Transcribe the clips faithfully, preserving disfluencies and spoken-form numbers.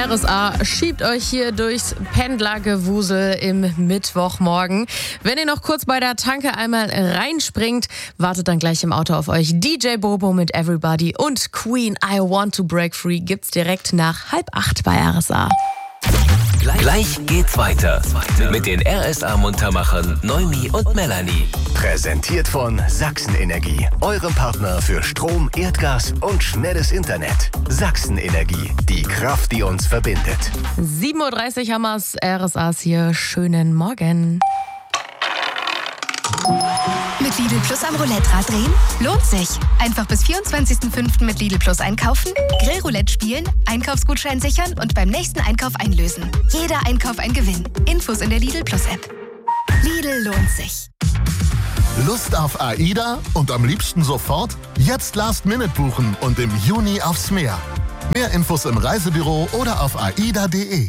R S A schiebt euch hier durchs Pendlergewusel im Mittwochmorgen. Wenn ihr noch kurz bei der Tanke einmal reinspringt, wartet dann gleich im Auto auf euch D J Bobo mit Everybody und Queen I Want to Break Free gibt's direkt nach halb acht bei R S A. Gleich geht's weiter mit den R S A-Muntermachern Noemi und Melanie. Präsentiert von Sachsen-Energie, eurem Partner für Strom, Erdgas und schnelles Internet. Sachsen-Energie, die Kraft, die uns verbindet. sieben Uhr dreißig haben wir's, R S A's hier. Schönen Morgen. Mit Lidl Plus am Roulette-Rad drehen? Lohnt sich. Einfach bis vierundzwanzigsten fünften mit Lidl Plus einkaufen, Grillroulette spielen, Einkaufsgutschein sichern und beim nächsten Einkauf einlösen. Jeder Einkauf ein Gewinn. Infos in der Lidl Plus-App. Lidl lohnt sich. Lust auf AIDA und am liebsten sofort? Jetzt Last-Minute buchen und im Juni aufs Meer. Mehr Infos im Reisebüro oder auf aida punkt de.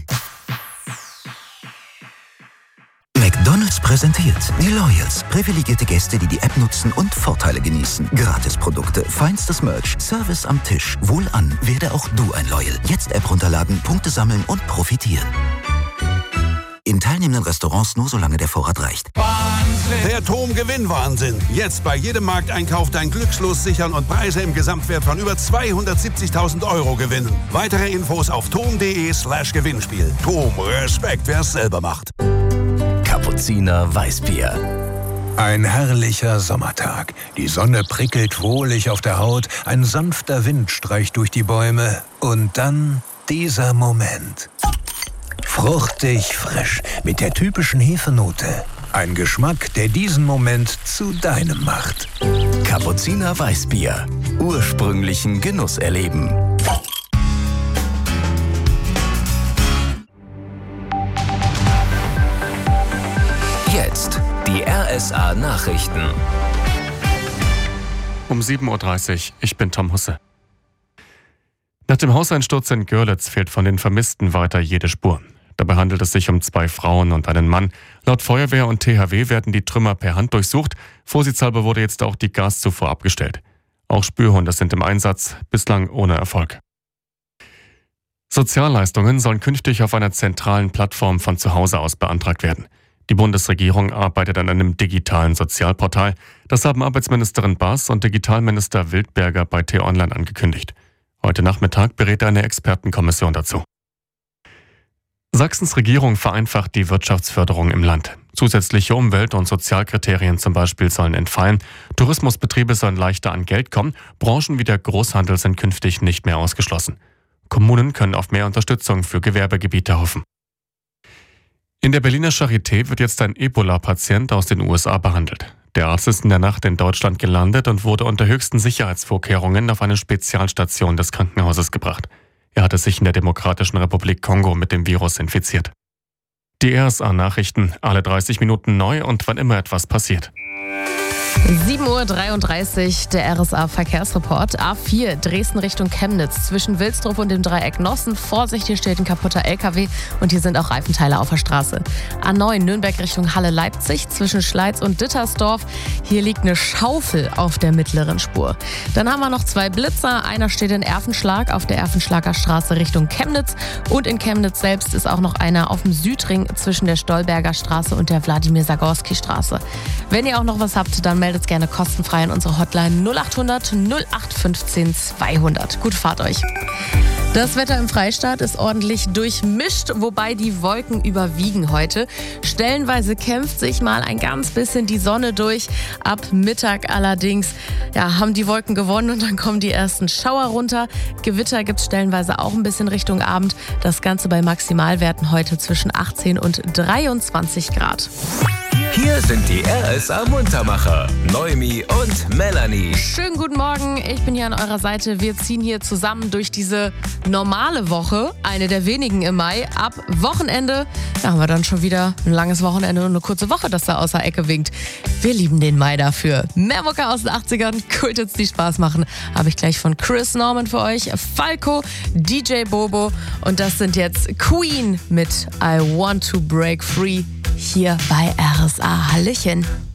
McDonald's präsentiert die Loyals. Privilegierte Gäste, die die App nutzen und Vorteile genießen. Gratisprodukte, feinstes Merch, Service am Tisch. Wohlan, werde auch du ein Loyal. Jetzt App runterladen, Punkte sammeln und profitieren. In teilnehmenden Restaurants nur solange der Vorrat reicht. Der Tom-Gewinn-Wahnsinn. Jetzt bei jedem Markteinkauf dein Glückslos sichern und Preise im Gesamtwert von über zweihundertsiebzigtausend Euro gewinnen. Weitere Infos auf tom punkt de slash Gewinnspiel. Tom, Respekt, wer es selber macht. Kapuziner Weißbier. Ein herrlicher Sommertag. Die Sonne prickelt wohlig auf der Haut, ein sanfter Wind streicht durch die Bäume und dann dieser Moment. Fruchtig frisch mit der typischen Hefenote. Ein Geschmack, der diesen Moment zu deinem macht. Kapuziner Weißbier. Ursprünglichen Genuss erleben. Jetzt die R S A-Nachrichten. Um sieben Uhr dreißig, ich bin Tom Husse. Nach dem Hauseinsturz in Görlitz fehlt von den Vermissten weiter jede Spur. Dabei handelt es sich um zwei Frauen und einen Mann. Laut Feuerwehr und T H W werden die Trümmer per Hand durchsucht. Vorsichtshalber wurde jetzt auch die Gaszufuhr abgestellt. Auch Spürhunde sind im Einsatz, bislang ohne Erfolg. Sozialleistungen sollen künftig auf einer zentralen Plattform von zu Hause aus beantragt werden. Die Bundesregierung arbeitet an einem digitalen Sozialportal. Das haben Arbeitsministerin Baas und Digitalminister Wildberger bei T-Online angekündigt. Heute Nachmittag berät eine Expertenkommission dazu. Sachsens Regierung vereinfacht die Wirtschaftsförderung im Land. Zusätzliche Umwelt- und Sozialkriterien zum Beispiel sollen entfallen. Tourismusbetriebe sollen leichter an Geld kommen. Branchen wie der Großhandel sind künftig nicht mehr ausgeschlossen. Kommunen können auf mehr Unterstützung für Gewerbegebiete hoffen. In der Berliner Charité wird jetzt ein Ebola-Patient aus den U S A behandelt. Der Arzt ist in der Nacht in Deutschland gelandet und wurde unter höchsten Sicherheitsvorkehrungen auf eine Spezialstation des Krankenhauses gebracht. Er hatte sich in der Demokratischen Republik Kongo mit dem Virus infiziert. Die R S A-Nachrichten, alle dreißig Minuten neu und wann immer etwas passiert. sieben Uhr dreiunddreißig, der R S A-Verkehrsreport. A vier, Dresden Richtung Chemnitz. Zwischen Wilsdruff und dem Dreieck Nossen. Vorsicht, hier steht ein kaputter L K W und hier sind auch Reifenteile auf der Straße. A neun, Nürnberg Richtung Halle-Leipzig. Zwischen Schleiz und Dittersdorf. Hier liegt eine Schaufel auf der mittleren Spur. Dann haben wir noch zwei Blitzer. Einer steht in Erfenschlag auf der Erfenschlager Straße Richtung Chemnitz. Und in Chemnitz selbst ist auch noch einer auf dem Südring zwischen der Stolberger Straße und der Wladimir-Sagorski-Straße. Wenn ihr auch noch was habt, dann meldet gerne kostenfrei an unsere Hotline null acht hundert null acht fünfzehn zweihundert. Gute Fahrt euch. Das Wetter im Freistaat ist ordentlich durchmischt, wobei die Wolken überwiegen heute. Stellenweise kämpft sich mal ein ganz bisschen die Sonne durch. Ab Mittag allerdings ja, haben die Wolken gewonnen und dann kommen die ersten Schauer runter. Gewitter gibt es stellenweise auch ein bisschen Richtung Abend. Das Ganze bei Maximalwerten heute zwischen achtzehn und dreiundzwanzig Grad. Hier sind die R S A-Muntermacher, Noemi und Melanie. Schönen guten Morgen, ich bin hier an eurer Seite. Wir ziehen hier zusammen durch diese normale Woche, eine der wenigen im Mai. Ab Wochenende da haben wir dann schon wieder ein langes Wochenende und eine kurze Woche, das da aus der Ecke winkt. Wir lieben den Mai dafür. Mehr Mucke aus den achtzigern, Kulthits, die Spaß machen, habe ich gleich von Chris Norman für euch, Falco, D J Bobo und das sind jetzt Queen mit I Want to Break Free hier bei R S A. Hallöchen.